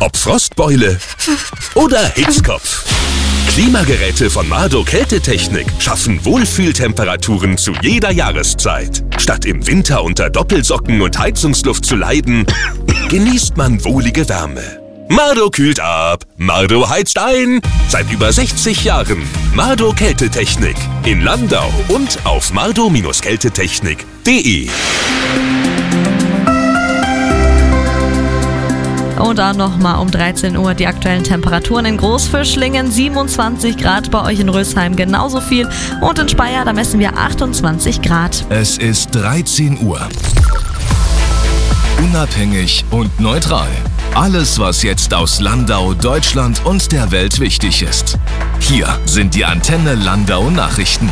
Ob Frostbeule oder Hitzkopf. Klimageräte von Mardo Kältetechnik schaffen Wohlfühltemperaturen zu jeder Jahreszeit. Statt im Winter unter Doppelsocken und Heizungsluft zu leiden, genießt man wohlige Wärme. Mardo kühlt ab, Mardo heizt ein. Seit über 60 Jahren Mardo Kältetechnik in Landau und auf mardo-kältetechnik.de. Und dann nochmal um 13 Uhr die aktuellen Temperaturen in Großfischlingen, 27 Grad, bei euch in Rösheim genauso viel und in Speyer, da messen wir 28 Grad. Es ist 13 Uhr. Unabhängig und neutral. Alles, was jetzt aus Landau, Deutschland und der Welt wichtig ist. Hier sind die Antenne Landau Nachrichten.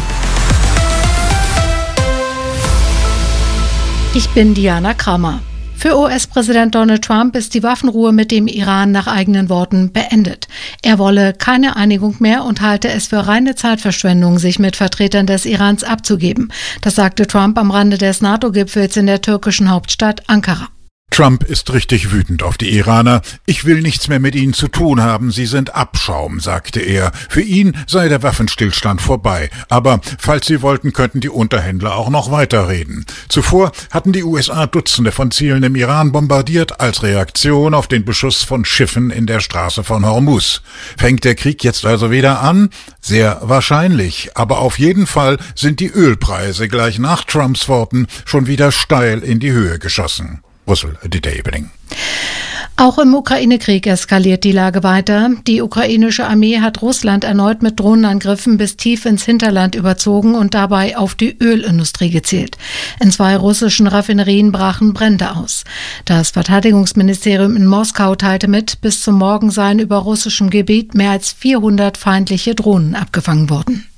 Ich bin Diana Kramer. Für US-Präsident Donald Trump ist die Waffenruhe mit dem Iran nach eigenen Worten beendet. Er wolle keine Einigung mehr und halte es für reine Zeitverschwendung, sich mit Vertretern des Irans abzugeben. Das sagte Trump am Rande des NATO-Gipfels in der türkischen Hauptstadt Ankara. Trump ist richtig wütend auf die Iraner. Ich will nichts mehr mit ihnen zu tun haben, sie sind Abschaum, sagte er. Für ihn sei der Waffenstillstand vorbei. Aber falls sie wollten, könnten die Unterhändler auch noch weiterreden. Zuvor hatten die USA Dutzende von Zielen im Iran bombardiert, als Reaktion auf den Beschuss von Schiffen in der Straße von Hormuz. Fängt der Krieg jetzt also wieder an? Sehr wahrscheinlich. Aber auf jeden Fall sind die Ölpreise gleich nach Trumps Worten schon wieder steil in die Höhe geschossen. Brüssel, Dieter Ebeling. Auch im Ukraine-Krieg eskaliert die Lage weiter. Die ukrainische Armee hat Russland erneut mit Drohnenangriffen bis tief ins Hinterland überzogen und dabei auf die Ölindustrie gezielt. In 2 russischen Raffinerien brachen Brände aus. Das Verteidigungsministerium in Moskau teilte mit, bis zum Morgen seien über russischem Gebiet mehr als 400 feindliche Drohnen abgefangen worden.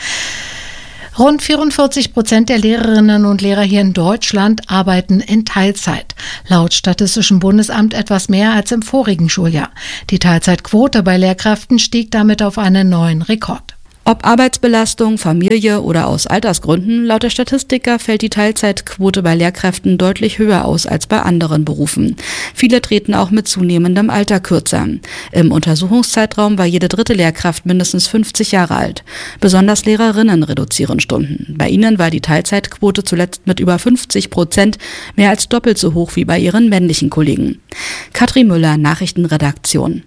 Rund 44% der Lehrerinnen und Lehrer hier in Deutschland arbeiten in Teilzeit. Laut Statistischem Bundesamt etwas mehr als im vorigen Schuljahr. Die Teilzeitquote bei Lehrkräften stieg damit auf einen neuen Rekord. Ob Arbeitsbelastung, Familie oder aus Altersgründen, laut der Statistiker fällt die Teilzeitquote bei Lehrkräften deutlich höher aus als bei anderen Berufen. Viele treten auch mit zunehmendem Alter kürzer. Im Untersuchungszeitraum war jede 3. Lehrkraft mindestens 50 Jahre alt. Besonders Lehrerinnen reduzieren Stunden. Bei ihnen war die Teilzeitquote zuletzt mit über 50% mehr als doppelt so hoch wie bei ihren männlichen Kollegen. Katrin Müller, Nachrichtenredaktion.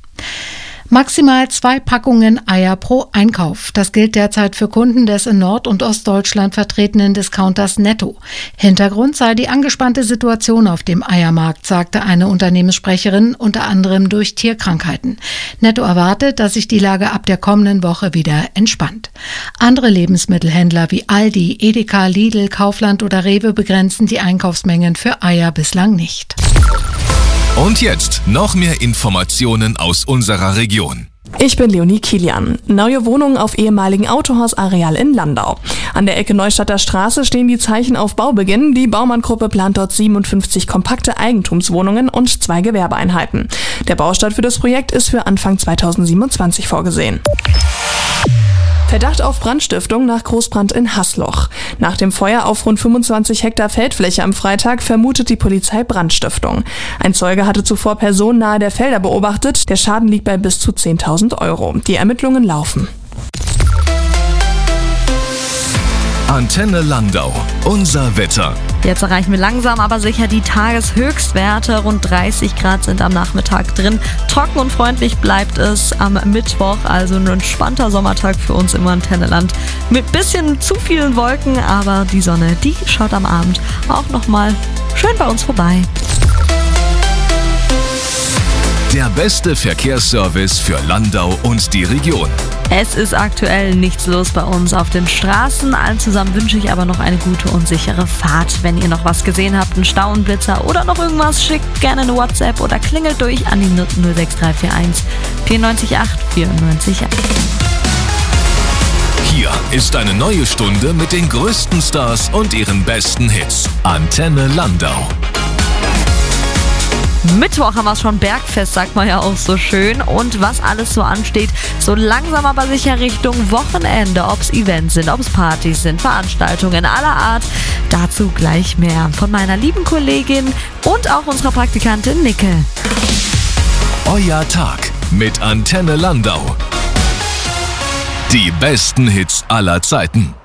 Maximal 2 Packungen Eier pro Einkauf. Das gilt derzeit für Kunden des in Nord- und Ostdeutschland vertretenen Discounters Netto. Hintergrund sei die angespannte Situation auf dem Eiermarkt, sagte eine Unternehmenssprecherin, unter anderem durch Tierkrankheiten. Netto erwartet, dass sich die Lage ab der kommenden Woche wieder entspannt. Andere Lebensmittelhändler wie Aldi, Edeka, Lidl, Kaufland oder Rewe begrenzen die Einkaufsmengen für Eier bislang nicht. Und jetzt noch mehr Informationen aus unserer Region. Ich bin Leonie Kilian. Neue Wohnungen auf ehemaligen Autohausareal in Landau. An der Ecke Neustadter Straße stehen die Zeichen auf Baubeginn. Die Baumann-Gruppe plant dort 57 kompakte Eigentumswohnungen und 2 Gewerbeeinheiten. Der Baustart für das Projekt ist für Anfang 2027 vorgesehen. Verdacht auf Brandstiftung nach Großbrand in Haßloch. Nach dem Feuer auf rund 25 Hektar Feldfläche am Freitag vermutet die Polizei Brandstiftung. Ein Zeuge hatte zuvor Personen nahe der Felder beobachtet. Der Schaden liegt bei bis zu 10.000 Euro. Die Ermittlungen laufen. Antenne Landau. Unser Wetter. Jetzt erreichen wir langsam aber sicher die Tageshöchstwerte. Rund 30 Grad sind am Nachmittag drin. Trocken und freundlich bleibt es am Mittwoch. Also ein entspannter Sommertag für uns im Antenneland. Mit bisschen zu vielen Wolken, aber die Sonne, die schaut am Abend auch nochmal schön bei uns vorbei. Der beste Verkehrsservice für Landau und die Region. Es ist aktuell nichts los bei uns auf den Straßen. Allen zusammen wünsche ich aber noch eine gute und sichere Fahrt. Wenn ihr noch was gesehen habt, einen Stau, einen Blitzer oder noch irgendwas, schickt gerne eine WhatsApp oder klingelt durch an die 06341 948 948. Hier ist eine neue Stunde mit den größten Stars und ihren besten Hits. Antenne Landau. Mittwoch haben wir schon Bergfest, sagt man ja auch so schön. Und was alles so ansteht, so langsam aber sicher Richtung Wochenende. Ob es Events sind, ob es Partys sind, Veranstaltungen aller Art. Dazu gleich mehr von meiner lieben Kollegin und auch unserer Praktikantin Nicke. Neuer Tag mit Antenne Landau. Die besten Hits aller Zeiten.